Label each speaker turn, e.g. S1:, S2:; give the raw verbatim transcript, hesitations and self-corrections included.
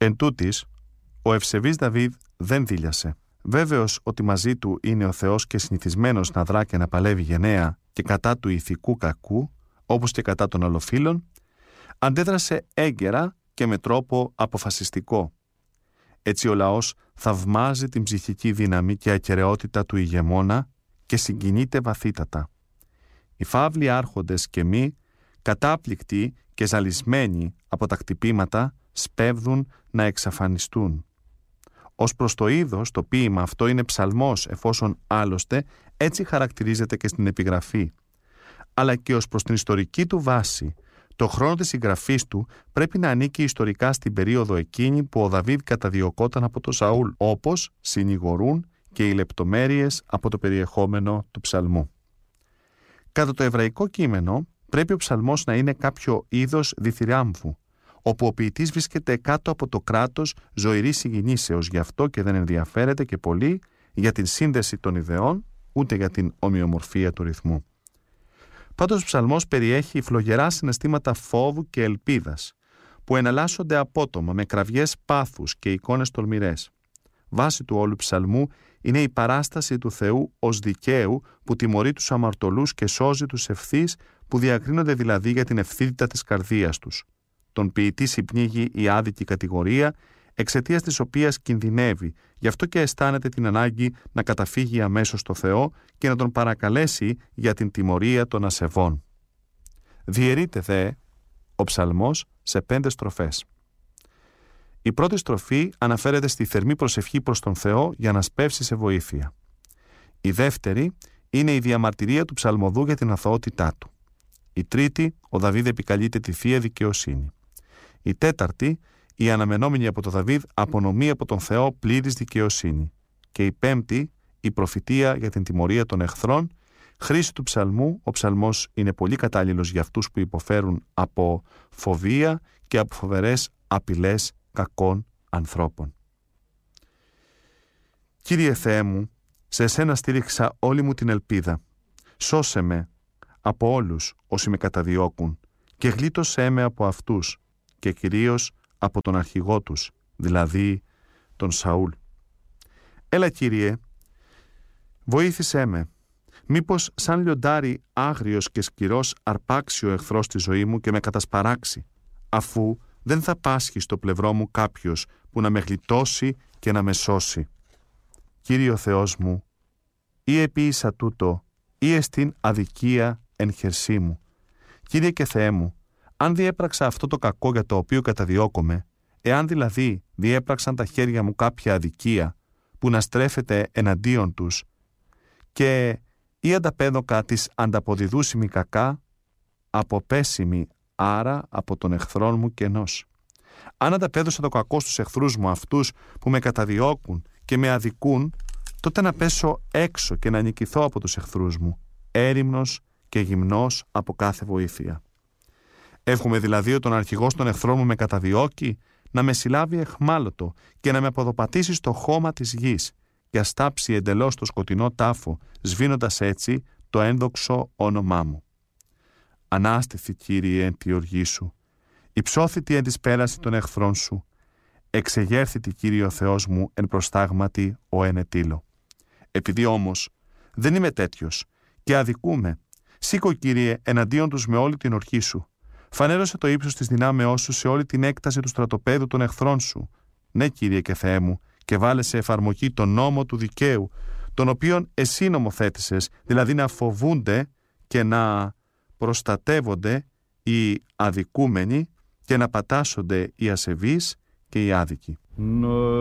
S1: Εν τούτης, ο ευσεβής Δαβίδ δεν δίλιασε. Βέβαιος ότι μαζί του είναι ο Θεός και συνηθισμένος να δρά και να παλεύει γενναία και κατά του ηθικού κακού, όπως και κατά των αλλοφύλων, αντέδρασε έγκαιρα και με τρόπο αποφασιστικό. Έτσι ο λαός θαυμάζει την ψυχική δύναμη και ακεραιότητα του ηγεμόνα και συγκινείται βαθύτατα. Οι φαύλοι άρχοντες και μη, κατάπληκτοι και ζαλισμένοι από τα χτυπήματα, σπέβδουν να εξαφανιστούν. Ως προς το είδος, το ποίημα αυτό είναι ψαλμός, εφόσον άλλωστε έτσι χαρακτηρίζεται και στην επιγραφή. Αλλά και ως προς την ιστορική του βάση, το χρόνο της συγγραφής του πρέπει να ανήκει ιστορικά στην περίοδο εκείνη που ο Δαβίδ καταδιωκόταν από τον Σαούλ, όπως συνηγορούν και οι λεπτομέρειες από το περιεχόμενο του ψαλμού. Κατά το εβραϊκό κείμενο, πρέπει ο ψαλμός να είναι κάποιο είδος διθυράμβου, όπου ο ποιητής βρίσκεται κάτω από το κράτος ζωηρής συγκινήσεως, γι' αυτό και δεν ενδιαφέρεται και πολύ για την σύνδεση των ιδεών, ούτε για την ομοιομορφία του ρυθμού. Πάντως ο ψαλμός περιέχει φλογερά συναισθήματα φόβου και ελπίδας, που εναλλάσσονται απότομα με κραυγές πάθους και εικόνες τολμηρές. Βάση του όλου ψαλμού είναι η παράσταση του Θεού ως δικαίου που τιμωρεί τους αμαρτωλούς και σώζει τους ευθύς, που διακρίνονται δηλαδή για την ευθύτητα της καρδίας τους. Τον ποιητή συμπνίγει η άδικη κατηγορία, εξαιτίας της οποίας κινδυνεύει, γι' αυτό και αισθάνεται την ανάγκη να καταφύγει αμέσως στο Θεό και να τον παρακαλέσει για την τιμωρία των ασεβών. Διαιρείται δε ο ψαλμός σε πέντε στροφές. Η πρώτη στροφή αναφέρεται στη θερμή προσευχή προς τον Θεό για να σπεύσει σε βοήθεια. Η δεύτερη είναι η διαμαρτυρία του ψαλμοδού για την αθωότητά του. Η τρίτη, ο Δαβίδ επικαλείται τη Θεία Δικαιοσύνη. Η τέταρτη, η αναμενόμενη από τον Δαβίδ απονομή από τον Θεό πλήρης δικαιοσύνη. Και η πέμπτη, η προφητεία για την τιμωρία των εχθρών. Χρήση του ψαλμού, ο ψαλμός είναι πολύ κατάλληλος για αυτούς που υποφέρουν από φοβία και από φοβερές απειλές κακών ανθρώπων. Κύριε Θεέ μου, σε εσένα στήριξα όλη μου την ελπίδα. Σώσε με από όλους όσοι με καταδιώκουν και γλίτωσέ με από αυτούς και κυρίως από τον αρχηγό τους, δηλαδή τον Σαούλ. Έλα Κύριε, βοήθησέ με. Μήπως σαν λιοντάρι άγριος και σκυρός αρπάξει ο εχθρός τη ζωή μου και με κατασπαράξει, αφού δεν θα πάσχει στο πλευρό μου κάποιος που να με γλιτώσει και να με σώσει. Κύριε ο Θεός μου, ή επίησα τούτο, ή εστίν αδικία εν χερσί μου. Κύριε και Θεέ μου, αν διέπραξα αυτό το κακό για το οποίο καταδιώκομαι, εάν δηλαδή διέπραξαν τα χέρια μου κάποια αδικία που να στρέφεται εναντίον τους και ή ανταπέδωκα της ανταποδιδούσιμη κακά, αποπέσιμη άρα από τον εχθρόν μου κενός. Αν ανταπέδωσα το κακό στους εχθρούς μου, αυτούς που με καταδιώκουν και με αδικούν, τότε να πέσω έξω και να νικηθώ από τους εχθρούς μου, έρημνος και γυμνός από κάθε βοήθεια. Εύχομαι δηλαδή τον αρχηγός των εχθρών μου με καταδιώκει, να με συλλάβει εχμάλωτο και να με αποδοπατήσει στο χώμα της γης και αστάψει εντελώς το σκοτεινό τάφο, σβήνοντας έτσι το ένδοξο όνομά μου. Ανάστηθη, Κύριε, εν τη οργή σου, υψώθητη εν της πέραση των εχθρών σου, εξεγέρθητη, Κύριε ο Θεός μου, εν προστάγματι ο ενετήλω. Επειδή όμως δεν είμαι τέτοιος και αδικούμε, σήκω, Κύριε, εναντίον τους με όλη την ορχή σου. Φανέρωσε το ύψος της δυνάμεώς σου σε όλη την έκταση του στρατοπέδου των εχθρών σου. Ναι, Κύριε και Θεέ μου, και βάλε σε εφαρμογή τον νόμο του δικαίου, τον οποίον εσύ νομοθέτησες, δηλαδή να φοβούνται και να προστατεύονται οι αδικούμενοι και να πατάσσονται οι ασεβείς και οι άδικοι.